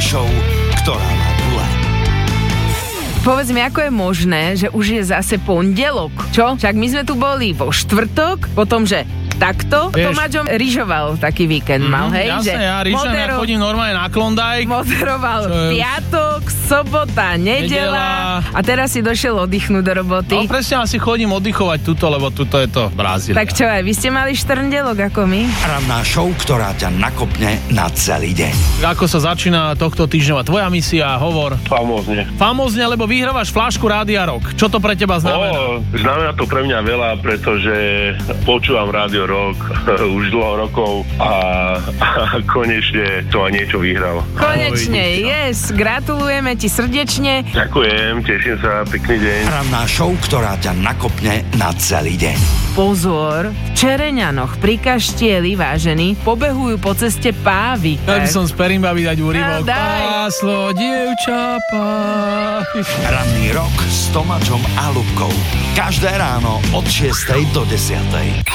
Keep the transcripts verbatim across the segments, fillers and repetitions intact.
show, ktorá má gule. Povedz mi, ako je možné, že už je zase pondelok? Čo? Však my sme tu boli vo štvrtok, potom, že takto. Vieš, Tomáčom ryžoval taký víkend mm, mal, hej? Jasne, že ja ryžujem, modero... ja chodím normálne na Klondike. Moderoval piatok, sobota, nedela a teraz si došiel oddychnúť do roboty. No presne, asi chodím oddychovať tuto, lebo tuto je to Brazília. Tak čo aj, vy ste mali štrndelok ako my? Ranná show, ktorá ťa nakopne na celý deň. Ako sa začína tohto týždňová tvoja misia, hovor? Famózne. Famózne, lebo vyhrávaš flášku Rádia Rock. Čo to pre teba znamená? O, znamená to pre mňa veľa, pretože počúvam Rádio Rock už dlho rokov a, a konečne som aj niečo vyhral. Konečne, yes, gratulujeme ti srdečne. Ďakujem, teším sa, pekný deň. Ranná show, ktorá ťa nakopne na celý deň. Pozor, v Čereňanoch pri Kaštieli, vážení, pobehujú po ceste pávy. Ja by som z Perimbaby dať úryvok. Páslo, dievča, pávy. Ranný rok s Tomáčom a Ľubkou. Každé ráno od šiestej do desiatej.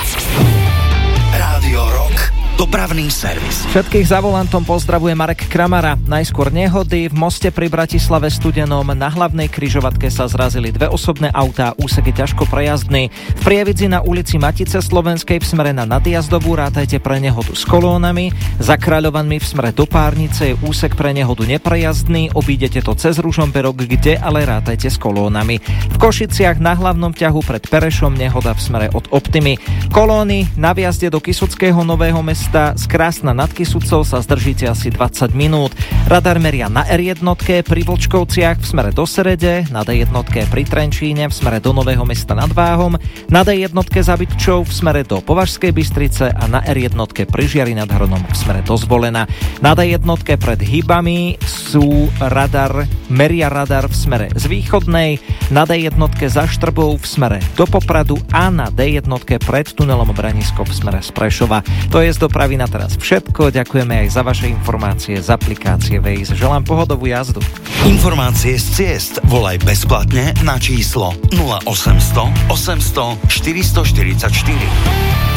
Rádio Rock. Dopravný servis. Všetkých za volantom pozdravuje Marek Kramara. Najskôr nehody. V moste pri Bratislave Studenom na hlavnej križovatke sa zrazili dve osobné autá, úsek je ťažko prejazdný. V Prievidzi na ulici Matice Slovenskej v smere na Nadjazdovú rátajte pre nehodu s kolónami. Za Kráľovanmi v smere do Párnice je úsek pre nehodu neprejazdný. Obídete to cez Ružomberok, kde ale rátajte s kolónami. V Košiciach na hlavnom ťahu pred Perešom nehoda v smere od Optimy. Kolóny na vjazde do Kysuckého Nového mesta z Krásna nad Kysucou sa zdržíte asi dvadsať minút. Radar meria na er jedna pri Vlčkovciach v smere do Serede, na dé jedna pri Trenčíne v smere do Nového Mesta nad Váhom, na dé jedna za Bytčou v smere do Považskej Bystrice a na er jedna pri Žiari nad Hronom v smere do Zvolena. Na dé jedna pred Hybami sú radar, meria radar v smere z Východnej, na dé jedna za Štrbou v smere do Popradu a na dé jedna pred tunelom Branisko v smere z Prešova. To je z dopravy na teraz všetko. Ďakujeme aj za vaše informácie z aplikácie Waze. Želám pohodovú jazdu. Informácie z ciest volaj bezplatne na číslo nula osemsto osemsto štyristoštyridsaťštyri.